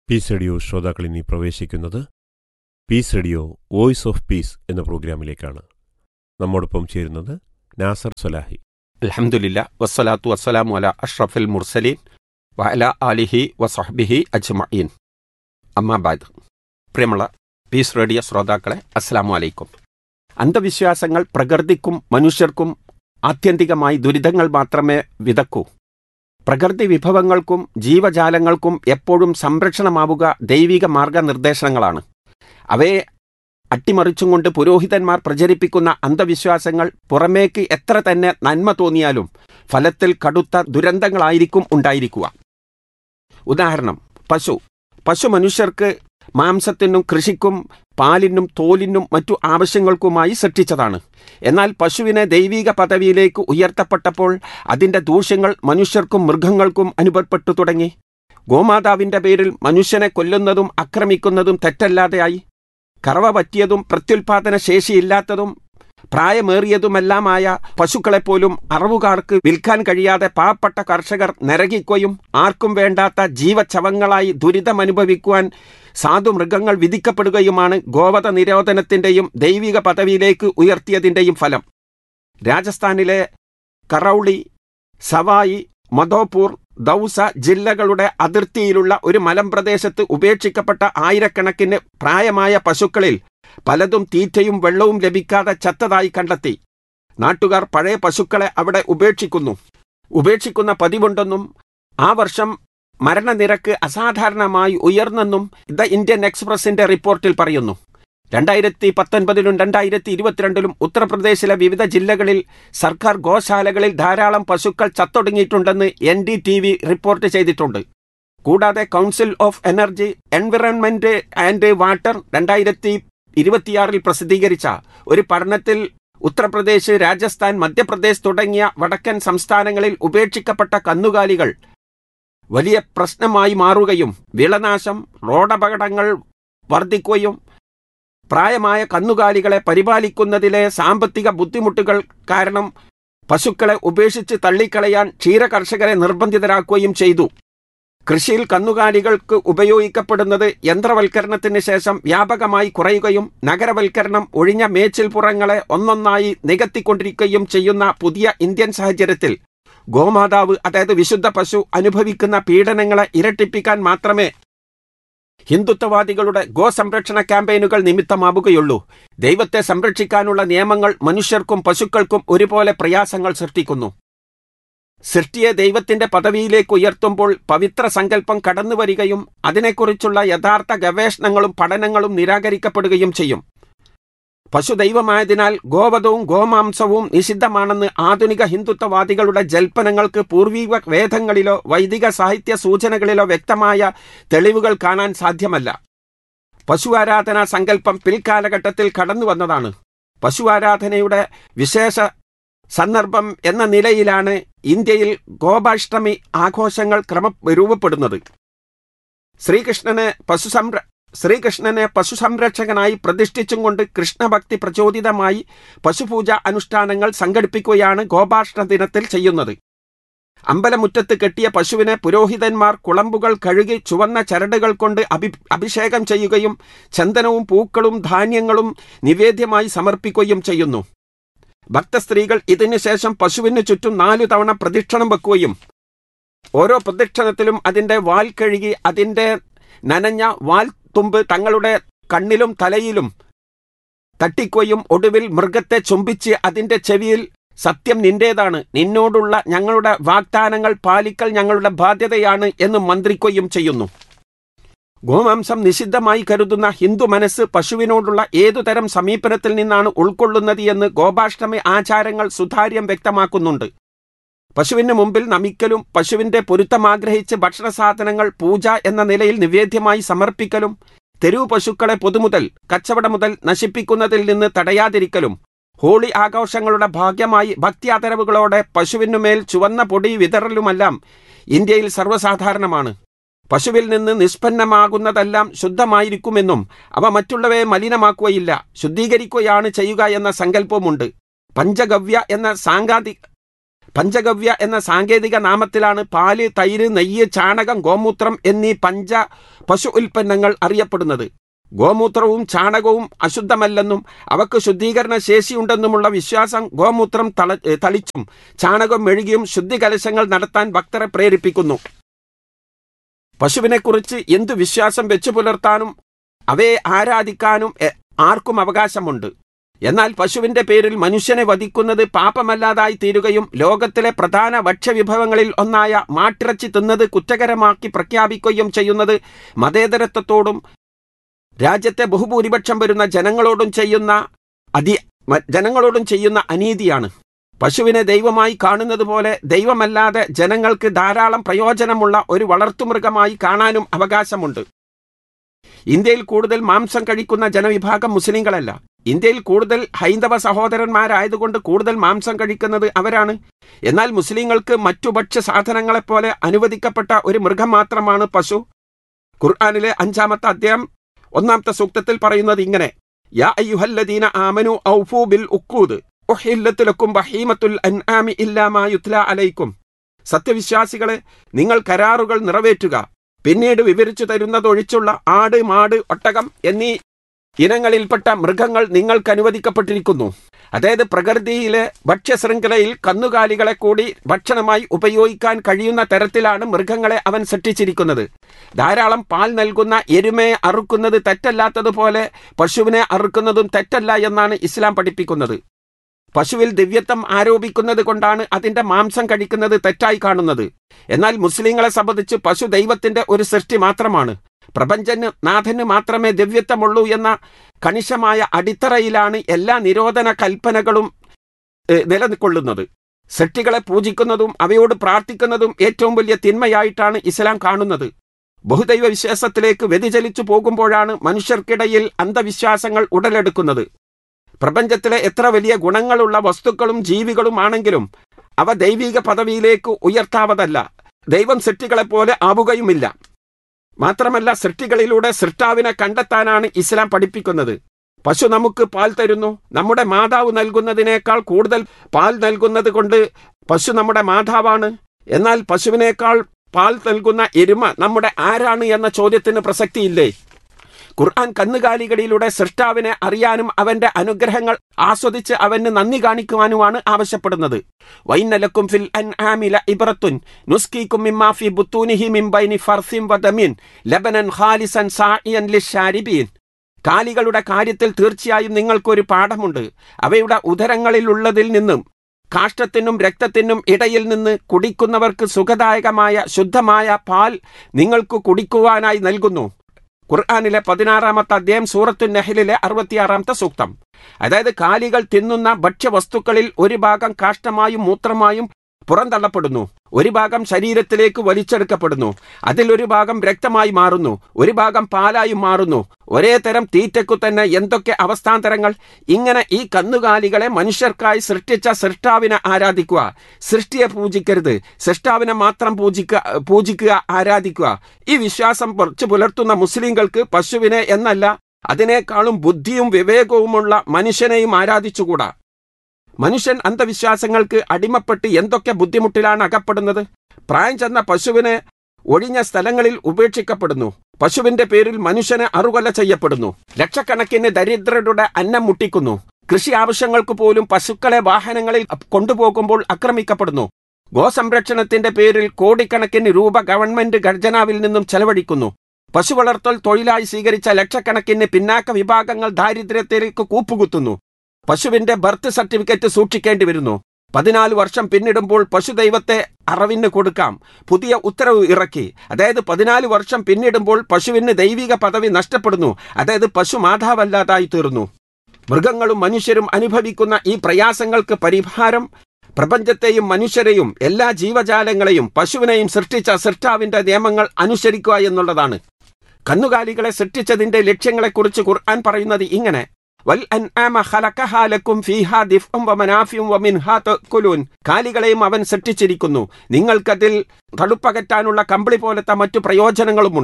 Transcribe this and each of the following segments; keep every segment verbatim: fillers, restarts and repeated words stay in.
Piece radio ശ്രോതാക്കൾ ഇനി പ്രവേശിക്കുന്നത് piece radio voice of peace എന്ന പ്രോഗ്രാമിലേക്കാണ്. നമ്മോടൊപ്പം ചേരുന്നത് നാസർ സലാഹി. അൽഹംദുലില്ലാ വസ്സലാത്തു വസ്സലാമു അലാ അഷ്റഫിൽ മുർസലീൻ വഅലാ ആലിഹി വസഹ്ബിഹി അജ്മഈൻ. അമ്മാ ബഅദ്. പ്രിയമുള്ള പീസ് റേഡിയോ ശ്രോതാക്കളെ, അസ്സലാമു അലൈക്കും. അന്ധവിശ്വാസങ്ങൾ പ്രകൃതിക്കും മനുഷ്യർക്കും ആത്യന്തികമായി ദുരിതങ്ങൾ മാത്രമേ വിതക്കൂ. പ്രകൃതി വിഭവങ്ങൾക്കും ജീവജാലങ്ങൾക്കും എപ്പോഴും സംരക്ഷണമാവുക ദൈവിക മാർഗനിർദ്ദേശങ്ങളാണ്. അവയെ അട്ടിമറിച്ചും കൊണ്ട് പുരോഹിതന്മാർ പ്രചരിപ്പിക്കുന്ന അന്ധവിശ്വാസങ്ങൾ പുറമേക്ക് എത്ര തന്നെ നന്മ തോന്നിയാലും ഫലത്തിൽ കടുത്ത ദുരന്തങ്ങളായിരിക്കും ഉണ്ടായിരിക്കുക. ഉദാഹരണം, പശു. പശു മനുഷ്യർക്ക് മാംസത്തിനും കൃഷിക്കും പാലിനും തോലിനും മറ്റു ആവശ്യങ്ങൾക്കുമായി സൃഷ്ടിച്ചതാണ്. എന്നാൽ പശുവിനെ ദൈവിക പദവിയിലേക്ക് ഉയർത്തപ്പെട്ടപ്പോൾ അതിൻ്റെ ദൂഷ്യങ്ങൾ മനുഷ്യർക്കും മൃഗങ്ങൾക്കും അനുഭവപ്പെട്ടു തുടങ്ങി. ഗോമാതാവിൻ്റെ പേരിൽ മനുഷ്യനെ കൊല്ലുന്നതും ആക്രമിക്കുന്നതും തെറ്റല്ലാതെയായി. കറവ പറ്റിയതും പ്രത്യുൽപാദന ശേഷിയില്ലാത്തതും പ്രായമേറിയതുമെല്ലാമായ പശുക്കളെപ്പോലും അറവുകാർക്ക് വിൽക്കാൻ കഴിയാതെ പാവപ്പെട്ട കർഷകർ നരകിക്കുകയും ആർക്കും വേണ്ടാത്ത ജീവച്ഛവങ്ങളായി ദുരിതമനുഭവിക്കുവാൻ സാധുമൃഗങ്ങൾ വിധിക്കപ്പെടുകയുമാണ് ഗോവധ നിരോധനത്തിൻ്റെയും ദൈവിക പദവിയിലേക്ക് ഉയർത്തിയതിൻ്റെയും ഫലം. രാജസ്ഥാനിലെ കറൌളി, സവായി മധോപൂർ, ദൗസ ജില്ലകളുടെ അതിർത്തിയിലുള്ള ഒരു മലമ്പ്രദേശത്ത് ഉപേക്ഷിക്കപ്പെട്ട ആയിരക്കണക്കിന് പ്രായമായ പശുക്കളിൽ പലതും തീറ്റയും വെള്ളവും ലഭിക്കാതെ ചത്തതായി കണ്ടെത്തി. നാട്ടുകാർ പഴയ പശുക്കളെ അവിടെ ഉപേക്ഷിക്കുന്നു ഉപേക്ഷിക്കുന്ന പതിവുണ്ടെന്നും ആ വർഷം മരണനിരക്ക് അസാധാരണമായി ഉയർന്നെന്നും ദ ഇന്ത്യൻ എക്സ്പ്രസിന്റെ റിപ്പോർട്ടിൽ പറയുന്നു. രണ്ടായിരത്തി പത്തൊൻപതിലും രണ്ടായിരത്തി ഇരുപത്തിരണ്ടിലും ഉത്തർപ്രദേശിലെ വിവിധ ജില്ലകളിൽ സർക്കാർ ഗോശാലകളിൽ ധാരാളം പശുക്കൾ ചത്തൊടുങ്ങിയിട്ടുണ്ടെന്ന് N D T V report ചെയ്തിട്ടുണ്ട്. കൂടാതെ council of energy, environment and water രണ്ടായിരത്തി ഇരുപത്തിയാറിൽ പ്രസിദ്ധീകരിച്ച ഒരു പഠനത്തിൽ ഉത്തർപ്രദേശ്, രാജസ്ഥാൻ, മധ്യപ്രദേശ് തുടങ്ങിയ വടക്കൻ സംസ്ഥാനങ്ങളിൽ ഉപേക്ഷിക്കപ്പെട്ട കന്നുകാലികൾ വലിയ പ്രശ്നമായി മാറുകയും വിളനാശം, റോഡപകടങ്ങൾ വർദ്ധിക്കുകയും പ്രായമായ കന്നുകാലികളെ പരിപാലിക്കുന്നതിലെ സാമ്പത്തിക ബുദ്ധിമുട്ടുകൾ കാരണം പശുക്കളെ ഉപേക്ഷിച്ച് തള്ളിക്കളയാൻ ക്ഷീരകർഷകരെ നിർബന്ധിതരാക്കുകയും ചെയ്തു. കൃഷിയിൽ കന്നുകാലികൾക്ക് ഉപയോഗിക്കപ്പെടുന്നത് യന്ത്രവൽക്കരണത്തിന് ശേഷം വ്യാപകമായി കുറയുകയും നഗരവൽക്കരണം ഒഴിഞ്ഞ മേച്ചിൽപ്പുറങ്ങളെ ഒന്നൊന്നായി നികത്തിക്കൊണ്ടിരിക്കുകയും ചെയ്യുന്ന പുതിയ ഇന്ത്യൻ സാഹചര്യത്തിൽ ഗോമാതാവ്, അതായത് വിശുദ്ധ പശു, അനുഭവിക്കുന്ന പീഡനങ്ങളെ ഇരട്ടിപ്പിക്കാൻ മാത്രമേ ഹിന്ദുത്വവാദികളുടെ ഗോസംരക്ഷണ ക്യാമ്പയിനുകൾ നിമിത്തമാവുകയുള്ളൂ. ദൈവത്തെ സംരക്ഷിക്കാനുള്ള നിയമങ്ങൾ മനുഷ്യർക്കും പശുക്കൾക്കും ഒരുപോലെ പ്രയാസങ്ങൾ സൃഷ്ടിക്കുന്നു. സൃഷ്ടിയെ ദൈവത്തിന്റെ പദവിയിലേക്ക് ഉയർത്തുമ്പോൾ പവിത്ര സങ്കല്പം കടന്നുവരികയും അതിനെക്കുറിച്ചുള്ള യഥാർത്ഥ ഗവേഷണങ്ങളും പഠനങ്ങളും നിരാകരിക്കപ്പെടുകയും ചെയ്യും. പശു ദൈവമായതിനാൽ ഗോവധവും ഗോമാംസവും നിഷിദ്ധമാണെന്ന് ആധുനിക ഹിന്ദുത്വവാദികളുടെ ജൽപ്പനങ്ങൾക്ക് പൂർവീക വേദങ്ങളിലോ വൈദിക സാഹിത്യ സൂചനകളിലോ വ്യക്തമായ തെളിവുകൾ കാണാൻ സാധ്യമല്ല. പശു ആരാധനാ സങ്കല്പം പിൽക്കാലഘട്ടത്തിൽ കടന്നു വന്നതാണ്. പശു ആരാധനയുടെ വിശേഷ സന്ദർഭം എന്ന നിലയിലാണ് ഇന്ത്യയിൽ ഗോപാഷ്ടമി ആഘോഷങ്ങൾ ക്രമം രൂപപ്പെടുന്നത്. ശ്രീകൃഷ്ണനെ പശു സംര ശ്രീകൃഷ്ണനെ പശു സംരക്ഷകനായി പ്രതിഷ്ഠിച്ചും കൊണ്ട് കൃഷ്ണഭക്തി പ്രചോദിതമായി പശുപൂജ അനുഷ്ഠാനങ്ങൾ സംഘടിപ്പിക്കുകയാണ് ഗോപാഷ്ട ദിനത്തിൽ ചെയ്യുന്നത്. അമ്പലമുറ്റത്ത് കെട്ടിയ പശുവിനെ പുരോഹിതന്മാർ കുളമ്പുകൾ കഴുകി ചുവന്ന ചരടുകൾ കൊണ്ട് അഭി അഭിഷേകം ചെയ്യുകയും ചന്ദനവും പൂക്കളും ധാന്യങ്ങളും നിവേദ്യമായി സമർപ്പിക്കുകയും ചെയ്യുന്നു. ഭക്തസ്ത്രീകൾ ഇതിനുശേഷം പശുവിന് ചുറ്റും നാലു തവണ പ്രദക്ഷിണം വെക്കുകയും ഓരോ പ്രദക്ഷിണത്തിലും അതിൻ്റെ വാൽ കഴുകി അതിൻ്റെ നനഞ്ഞ വാൽ തുമ്പ് തങ്ങളുടെ കണ്ണിലും തലയിലും തട്ടിക്കുകയും ഒടുവിൽ മൃഗത്തെ ചുംബിച്ച് അതിൻ്റെ ചെവിയിൽ സത്യം നിന്റേതാണ്, നിന്നോടുള്ള ഞങ്ങളുടെ വാഗ്ദാനങ്ങൾ പാലിക്കൽ ഞങ്ങളുടെ ബാധ്യതയാണ് എന്ന് മന്ത്രിക്കുകയും ചെയ്യുന്നു. ഗോമാംസം നിഷിദ്ധമായി കരുതുന്ന ഹിന്ദു മനസ്സ് പശുവിനോടുള്ള ഏതുതരം സമീപനത്തിൽ നിന്നാണ് ഉൾക്കൊള്ളുന്നത് എന്ന് ഗോപാഷ്ടമി ആചാരങ്ങൾ സുതാര്യം വ്യക്തമാക്കുന്നുണ്ട്. പശുവിന് മുമ്പിൽ നമിക്കലും പശുവിന്റെ പൊരുത്തമാഗ്രഹിച്ച് ഭക്ഷണ സാധനങ്ങൾ പൂജ എന്ന നിലയിൽ നിവേദ്യമായി സമർപ്പിക്കലും തെരുവു പശുക്കളെ പൊതുമുതൽ കച്ചവട മുതൽ നശിപ്പിക്കുന്നതിൽ നിന്ന് തടയാതിരിക്കലും ഹോളി ആഘോഷങ്ങളുടെ ഭാഗ്യമായി ഭക്തിയാദരവുകളോടെ പശുവിനുമേൽ ചുവന്ന പൊടി വിതറലുമെല്ലാം ഇന്ത്യയിൽ സർവ്വസാധാരണമാണ്. പശുവിൽ നിന്ന് നിഷ്പന്നമാകുന്നതെല്ലാം ശുദ്ധമായിരിക്കുമെന്നും അവ മറ്റുള്ളവയെ മലിനമാക്കുകയില്ല, ശുദ്ധീകരിക്കുകയാണ് ചെയ്യുക എന്ന സങ്കല്പമുണ്ട്. പഞ്ചഗവ്യ എന്ന സാങ്കാതി പഞ്ചഗവ്യ എന്ന സാങ്കേതിക നാമത്തിലാണ് പാല്, തൈര്, നെയ്യ്, ചാണകം, ഗോമൂത്രം എന്നീ പഞ്ച പശു ഉൽപ്പന്നങ്ങൾ അറിയപ്പെടുന്നത്. ഗോമൂത്രവും ചാണകവും അശുദ്ധമല്ലെന്നും അവക്ക് ശുദ്ധീകരണ ശേഷിയുണ്ടെന്നുമുള്ള വിശ്വാസം ഗോമൂത്രം തള തളിച്ചും ചാണകം മെഴുകിയും ശുദ്ധികലശങ്ങൾ നടത്താൻ ഭക്തരെ പ്രേരിപ്പിക്കുന്നു. പശുവിനെക്കുറിച്ച് എന്തു വിശ്വാസം വെച്ചു പുലർത്താനും അവയെ ആരാധിക്കാനും ആർക്കും അവകാശമുണ്ട്. എന്നാൽ പശുവിന്റെ പേരിൽ മനുഷ്യനെ വധിക്കുന്നത് പാപമല്ലാതായി തീരുകയും ലോകത്തിലെ പ്രധാന ഭക്ഷ്യവിഭവങ്ങളിൽ ഒന്നായ മാട്ടിറച്ചി തിന്നത് കുറ്റകരമാക്കി പ്രഖ്യാപിക്കുകയും ചെയ്യുന്നത് മതേതരത്വത്തോടും രാജ്യത്തെ ബഹുഭൂരിപക്ഷം വരുന്ന ജനങ്ങളോടും ചെയ്യുന്ന അതി ജനങ്ങളോടും ചെയ്യുന്ന അനീതിയാണ്. പശുവിനെ ദൈവമായി കാണുന്നത് പോലെ ദൈവമല്ലാതെ ജനങ്ങൾക്ക് ധാരാളം പ്രയോജനമുള്ള ഒരു വളർത്തുമൃഗമായി കാണാനും അവകാശമുണ്ട്. ഇന്ത്യയിൽ കൂടുതൽ മാംസം കഴിക്കുന്ന ജനവിഭാഗം മുസ്ലിങ്ങളല്ല. ഇന്ത്യയിൽ കൂടുതൽ ഹൈന്ദവ സഹോദരന്മാരായതുകൊണ്ട് കൂടുതൽ മാംസം കഴിക്കുന്നത് അവരാണ്. എന്നാൽ മുസ്ലിങ്ങൾക്ക് മറ്റു ഭക്ഷ്യ സാധനങ്ങളെപ്പോലെ അനുവദിക്കപ്പെട്ട ഒരു മൃഗം മാത്രമാണ് പശു. ഖുർആനിലെ അഞ്ചാമത്തെ അധ്യായം ഒന്നാമത്തെ സൂക്തത്തിൽ പറയുന്നത് ഇങ്ങനെ: യാ അയ്യുഹല്ലദീന ആമനു ഔഫൂ ബിൽ ഉഖൂദ് ഉഹില്ലത് ലക്കും ബഹീമത്തുൽ അൻആമി ഇല്ലാ മാ യുത്ലാ അലൈക്കും. സത്യവിശ്വാസികളെ, നിങ്ങൾ കരാറുകൾ നിറവേറ്റുക. പിന്നീട് വിവരിച്ചു തരുന്നതൊഴിച്ചുള്ള ആട്, മാട്, ഒട്ടകം എന്നീ ഇനങ്ങളിൽപ്പെട്ട മൃഗങ്ങൾ നിങ്ങൾക്ക് അനുവദിക്കപ്പെട്ടിരിക്കുന്നു. അതായത് പ്രകൃതിയിലെ ഭക്ഷ്യശൃംഖലയിൽ കന്നുകാലികളെ കൂടി ഭക്ഷണമായി ഉപയോഗിക്കാൻ കഴിയുന്ന തരത്തിലാണ് മൃഗങ്ങളെ അവൻ സൃഷ്ടിച്ചിരിക്കുന്നത്. ധാരാളം പാൽ നൽകുന്ന എരുമയെ അറുക്കുന്നത് തെറ്റല്ലാത്തതുപോലെ പശുവിനെ അറുക്കുന്നതും തെറ്റല്ല എന്നാണ് ഇസ്ലാം പഠിപ്പിക്കുന്നത്. പശുവിൽ ദിവ്യത്വം ആരോപിക്കുന്നത് കൊണ്ടാണ് അതിന്റെ മാംസം കഴിക്കുന്നത് തെറ്റായി കാണുന്നത്. എന്നാൽ മുസ്ലിങ്ങളെ സംബന്ധിച്ച് പശു ദൈവത്തിന്റെ ഒരു സൃഷ്ടി മാത്രമാണ്. പ്രപഞ്ചന് നാഥന് മാത്രമേ ദിവ്യത്വമുള്ളൂ എന്ന കണിശമായ അടിത്തറയിലാണ് എല്ലാ നിരോധന കൽപ്പനകളും നിലനിൽക്കൊള്ളുന്നത്. സൃഷ്ടികളെ പൂജിക്കുന്നതും അവയോട് പ്രാർത്ഥിക്കുന്നതും ഏറ്റവും വലിയ തിന്മയായിട്ടാണ് ഇസ്ലാം കാണുന്നത്. ബഹുദൈവ വിശ്വാസത്തിലേക്ക് വ്യതിചലിച്ചു പോകുമ്പോഴാണ് മനുഷ്യർക്കിടയിൽ അന്ധവിശ്വാസങ്ങൾ ഉടലെടുക്കുന്നത്. പ്രപഞ്ചത്തിലെ എത്ര വലിയ ഗുണങ്ങളുള്ള വസ്തുക്കളും ജീവികളും ആണെങ്കിലും അവ ദൈവിക പദവിയിലേക്ക് ഉയർത്താവതല്ല. ദൈവം സൃഷ്ടികളെപ്പോലെ ആവുകയുമില്ല. മാത്രമല്ല, സൃഷ്ടികളിലൂടെ സൃഷ്ടാവിനെ കണ്ടെത്താനാണ് ഇസ്ലാം പഠിപ്പിക്കുന്നത്. പശു നമുക്ക് പാൽ തരുന്നു. നമ്മുടെ മാതാവ് നൽകുന്നതിനേക്കാൾ കൂടുതൽ പാൽ നൽകുന്നത് കൊണ്ട് പശു നമ്മുടെ മാതാവാണ്. എന്നാൽ പശുവിനേക്കാൾ പാൽ നൽകുന്ന എരുമ നമ്മുടെ ആരാണ് എന്ന ചോദ്യത്തിന് പ്രസക്തിയില്ലേ? ഖുർആൻ കന്നുകാലികളിലൂടെ സൃഷ്ടാവിനെ അറിയാനും അവന്റെ അനുഗ്രഹങ്ങൾ ആസ്വദിച്ച് അവന് നന്ദി കാണിക്കുവാനുമാണ് ആവശ്യപ്പെടുന്നത്. വൈന്നലക്കും ഫിൽ അൻആമി ലഇബ്റത്തുൻ നുസ്കീകും മിമ്മാ ഫീ ബുത്തൂനിഹി മിൻ ബൈനി ഫർസിൻ വദമിൻ ലബനൻ ഖാലിസൻ സാഇയൻ ലിശ്ശാരിബീൻ. കാലികളുടെ കാര്യത്തിൽ തീർച്ചയായും നിങ്ങൾക്കൊരു പാഠമുണ്ട്. അവയുടെ ഉദരങ്ങളിലുള്ളതിൽ നിന്നും കാഷ്ടത്തിനും രക്തത്തിനും ഇടയിൽ നിന്ന് കുടിക്കുന്നവർക്ക് സുഖദായകമായ ശുദ്ധമായ പാൽ നിങ്ങൾക്ക് കുടിക്കുവാനായി നൽകുന്നു. ഖുർആനിലെ പതിനാറാമത്തെ അധ്യായം സൂറത്തു നഹ്ലിലെ അറുപത്തിയാറാമത്തെ സൂക്തം. അതായത് കാലികൾ തിന്നുന്ന ഭക്ഷ്യവസ്തുക്കളിൽ ഒരു ഭാഗം കാഷ്ടമായും മൂത്രമായും പുറന്തള്ളപ്പെടുന്നു, ഒരു ഭാഗം ശരീരത്തിലേക്ക് വലിച്ചെടുക്കപ്പെടുന്നു, അതിലൊരു ഭാഗം രക്തമായി മാറുന്നു, ഒരു ഭാഗം പാലായും മാറുന്നു. ഒരേ തരം തീറ്റയ്ക്കു തന്നെ എന്തൊക്കെ അവസ്ഥാന്തരങ്ങൾ! ഇങ്ങനെ ഈ കന്നുകാലികളെ മനുഷ്യർക്കായി സൃഷ്ടിച്ച സൃഷ്ടാവിനെ ആരാധിക്കുക. സൃഷ്ടിയെ പൂജിക്കരുത്, സൃഷ്ടാവിനെ മാത്രം പൂജിക്കുക പൂജിക്കുക ആരാധിക്കുക. ഈ വിശ്വാസം കുറച്ച് പുലർത്തുന്ന മുസ്ലിങ്ങൾക്ക് പശുവിനെ എന്നല്ല, അതിനേക്കാളും ബുദ്ധിയും വിവേകവുമുള്ള മനുഷ്യനെയും ആരാധിച്ചുകൂടാ. മനുഷ്യൻ അന്ധവിശ്വാസങ്ങൾക്ക് അടിമപ്പെട്ട് എന്തൊക്കെ ബുദ്ധിമുട്ടിലാണ് അകപ്പെടുന്നത്. പ്രായം ചെന്ന പശുവിനെ ഒഴിഞ്ഞ സ്ഥലങ്ങളിൽ ഉപേക്ഷിക്കപ്പെടുന്നു. പശുവിന്റെ പേരിൽ മനുഷ്യനെ അറുകൊല ചെയ്യപ്പെടുന്നു. ലക്ഷക്കണക്കിന് ദരിദ്രരുടെ അന്നം മുട്ടിക്കുന്നു. കൃഷി ആവശ്യങ്ങൾക്ക് പോലും പശുക്കളെ വാഹനങ്ങളിൽ കൊണ്ടുപോകുമ്പോൾ ആക്രമിക്കപ്പെടുന്നു. ഗോസംരക്ഷണത്തിന്റെ പേരിൽ കോടിക്കണക്കിന് രൂപ ഗവൺമെന്റ് ഖജനാവിൽ നിന്നും ചെലവഴിക്കുന്നു. പശു വളർത്തൽ തൊഴിലായി സ്വീകരിച്ച ലക്ഷക്കണക്കിന് പിന്നാക്ക വിഭാഗങ്ങൾ ദാരിദ്ര്യത്തിലേക്ക് കൂപ്പുകുത്തുന്നു. പശുവിന്റെ ബർത്ത് സർട്ടിഫിക്കറ്റ് സൂക്ഷിക്കേണ്ടി വരുന്നു. പതിനാല് വർഷം പിന്നിടുമ്പോൾ പശുദൈവത്തെ അറവിന് കൊടുക്കാം. പുതിയ ഉത്തരവ് ഇറക്കി. അതായത് പതിനാല് വർഷം പിന്നിടുമ്പോൾ പശുവിന് ദൈവിക പദവി നഷ്ടപ്പെടുന്നു. അതായത് പശു മാതാവല്ലാതായി തീർന്നു. മൃഗങ്ങളും മനുഷ്യരും അനുഭവിക്കുന്ന ഈ പ്രയാസങ്ങൾക്ക് പരിഹാരം പ്രപഞ്ചത്തെയും മനുഷ്യരെയും എല്ലാ ജീവജാലങ്ങളെയും പശുവിനെയും സൃഷ്ടിച്ച സൃഷ്ടാവിന്റെ നിയമങ്ങൾ അനുസരിക്കുക എന്നുള്ളതാണ്. കന്നുകാലികളെ സൃഷ്ടിച്ചതിന്റെ ലക്ഷ്യങ്ങളെക്കുറിച്ച് ഖുർആൻ പറയുന്നത് ഇങ്ങനെ: വൽ അൻആമ ഖലഖഹാ ലക്കും ഫീഹാ ദിഫ്ഉം വമനാഫിഉം വമിൻഹാ തഅകുലൂൻ. കാലികളെയും അവൻ സൃഷ്ടിച്ചിരിക്കുന്നു, നിങ്ങൾക്കതിൽ തടുപ്പകറ്റാനുള്ള കമ്പിളി പോലത്തെ മറ്റു പ്രയോജനങ്ങളുമുണ്ട്.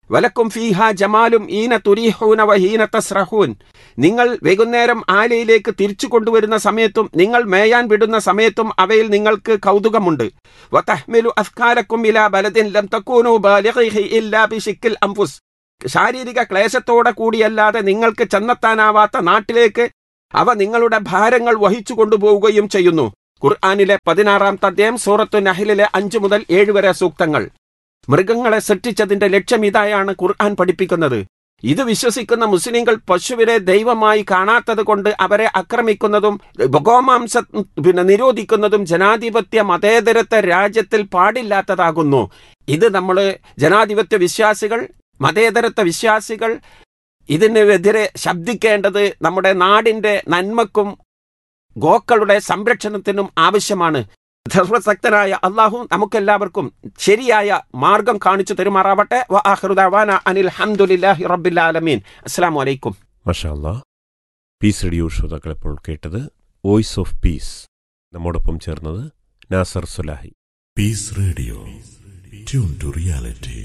വലക്കും ഫീഹ ജമാലും ഈന തുരീഹൂന വഹീന തസ്റഹൂൻ. നിങ്ങൾ വൈകുന്നേരം ആലയിലേക്ക് തിരിച്ചു കൊണ്ടുവരുന്ന സമയത്തും നിങ്ങൾ മേയാൻ വിടുന്ന സമയത്തും അവയിൽ നിങ്ങൾക്ക് കൗതുകമുണ്ട്. വതഹ്മിലു അസ്കാലക്കും ഇലാ ബലദിൻ ലം തകൂനു ബാലിഗിഹി ഇല്ലാ ബിശിക്കിൽ അൻഫുസ്. ശാരീരിക ക്ലേശത്തോടെ കൂടിയല്ലാതെ നിങ്ങൾക്ക് ചെന്നെത്താനാവാത്ത നാട്ടിലേക്ക് അവ നിങ്ങളുടെ ഭാരങ്ങൾ വഹിച്ചു കൊണ്ടുപോവുകയും ചെയ്യുന്നു. ഖുർആനിലെ പതിനാറാമത്തെ അധ്യായം സൂറത്തു നഹ്ലിലെ അഞ്ചു മുതൽ ഏഴ് വരെ സൂക്തങ്ങൾ. മൃഗങ്ങളെ സൃഷ്ടിച്ചതിന്റെ ലക്ഷ്യം ഇതായാണ് ഖുർആൻ പഠിപ്പിക്കുന്നത്. ഇത് വിശ്വസിക്കുന്ന മുസ്ലിങ്ങൾ പശുവിനെ ദൈവമായി കാണാത്തത് കൊണ്ട് അവരെ ആക്രമിക്കുന്നതും ഗോമാംസ പിന്നെ നിരോധിക്കുന്നതും ജനാധിപത്യ മതേതരത്വ രാജ്യത്തിൽ പാടില്ലാത്തതാകുന്നു. ഇത് നമ്മൾ ജനാധിപത്യ വിശ്വാസികൾ, മതേതരത്വ വിശ്വാസികൾ ഇതിനെതിരെ ശബ്ദിക്കേണ്ടത് നമ്മുടെ നാടിന്റെ നന്മക്കും ഗോക്കളുടെ സംരക്ഷണത്തിനും ആവശ്യമാണ്. സർവശക്തനായ അള്ളാഹു നമുക്കെല്ലാവർക്കും ശരിയായ മാർഗം കാണിച്ചു തരുമാറാവട്ടെ. വ ആഖിറു ദഅവാന അനിൽ ഹംദുലില്ലാഹി റബ്ബിൽ ആലമീൻ. അസ്സലാമു അലൈക്കും. മാഷാ അല്ലാഹ്. പീസ് റേഡിയോ ശ്രോതാക്കൾ ഇപ്പോൾ കേട്ടത് വോയിസ് ഓഫ് പീസ്. നമ്മോടൊപ്പം ചേർന്നത് Nasar Sulahi. Piece radio, tune to reality.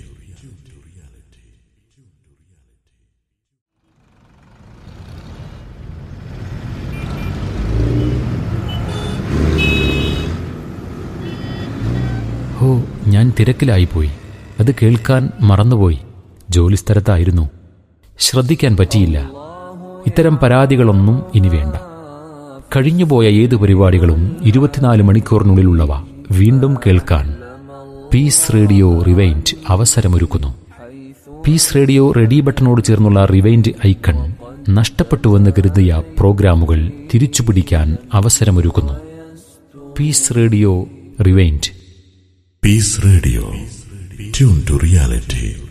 ഓ, ഞാൻ തിരക്കിലായിപ്പോയി. അത് കേൾക്കാൻ മറന്നുപോയി. ജോലിസ്ഥലത്തായിരുന്നു, ശ്രദ്ധിക്കാൻ പറ്റിയില്ല. ഇത്തരം പരാതികളൊന്നും ഇനി വേണ്ട. കഴിഞ്ഞുപോയ ഏത് പരിപാടികളും ഇരുപത്തിനാല് മണിക്കൂറിനുള്ളിലുള്ളവ വീണ്ടും കേൾക്കാൻ piece radio rewind അവസരമൊരുക്കുന്നു. Piece radio ready ബട്ടണോട് ചേർന്നുള്ള റിവൈൻഡ് ഐക്കൺ നഷ്ടപ്പെട്ടുവെന്ന് കരുതിയ പ്രോഗ്രാമുകൾ തിരിച്ചുപിടിക്കാൻ അവസരമൊരുക്കുന്നു. Piece radio rewind. Peace Radio, tune to reality.